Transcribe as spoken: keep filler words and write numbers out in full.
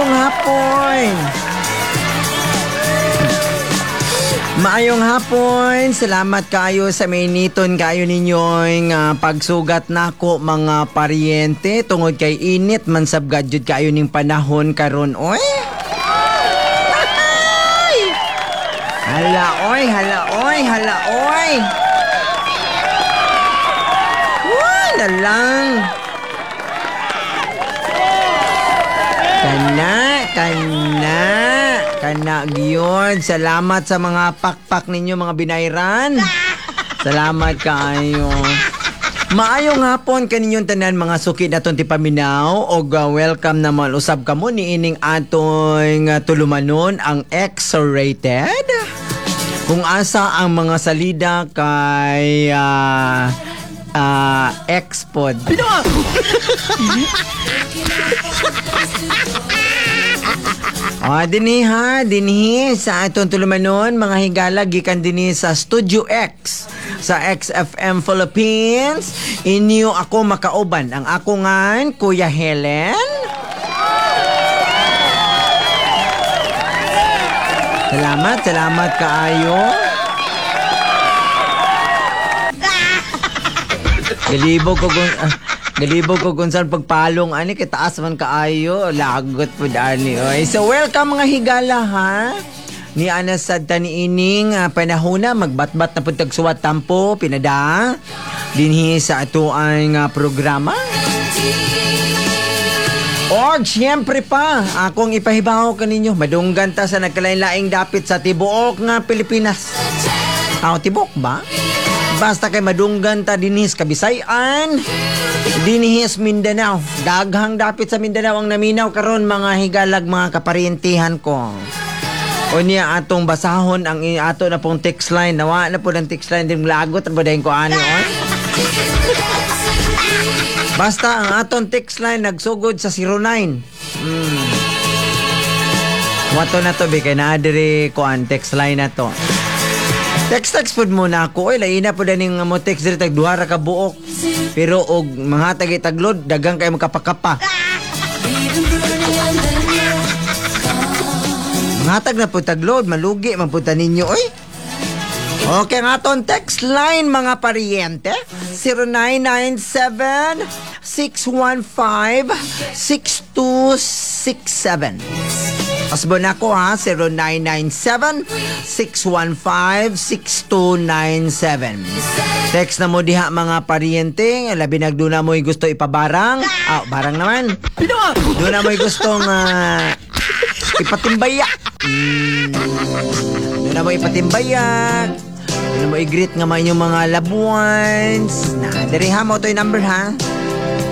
Maayong hapon. Maayong hapon. Salamat kayo sa mainiton kayo ninyong uh, pagsugat nako mga paryente tungod kay init man sabgad jud kayo ning panahon karon oy. Hala oy, hala oy, hala oy. Wala lang. Kana, kana, kana gyud. Salamat sa mga pakpak ninyo mga binayran. Salamat kaayo. Maayong hapon kaninyong tanan mga suki naton ti paminaw og uh, welcome naman usab kamo ni ining atong uh, tulumanon ang X-rated. Kung asa ang mga salida kay uh, uh, X-pod. Ah, dinhi ha, dinhi sa atong tulumanon mga higala gikan dinhi sa Studio X sa X F M Philippines. Inyo ako makauban ang ako ngan Kuya Helen. Salamat, salamat kaayo. Galibog ko kung uh, galibog ko kung saan pagpalong ani kay taas man kaayo, lagot pud ani oy. So welcome mga higala ha. Ni ana sad tani ining uh, panahona magbatbat na pud tagsuwat tampo pinada dinhi sa ato ang uh, programa. Og siyempre pa, akong ipahibaw kaninyo, madunggan ta sa nagkalain-laing dapit sa tibuok nga Pilipinas. Aw, tibuok ba? Basta kay madunggan ta dinis Kabisayan, dinihis Mindanao. Daghang dapit sa Mindanao ang naminaw karon mga higalag mga kaparyentihan ko. O niya atong basahon ang ato na pong text line. Nawa na po ng text line din lagot at badayin ko ani on. Basta ang aton text line nagsugod sa zero nine. Hmm. Wato na to be kay na diri ko ang text line na to. Text text food muna ako. Oy, laina po daning mo text diri tag duha ra ka buok. Pero og mga tagi taglod dagang kay makapakapa. Mga tag na po taglod malugi man punta ninyo oy. Okay nga aton text line mga paryente zero nine nine seven six one five six two six seven. Asbo na ko ha, zero nine nine seven six one five six two nine seven. Text na mo diha mga paryente, labi nagduna mo'y gusto ipabarang. Ah, barang naman. Duna mo'y gustong uh, ipatimbaya. Mm, duna mo'y ipatimbaya. Duna mo'y greet nga mga inyong mga loved ones. Na, diri ha mo to yung number ha.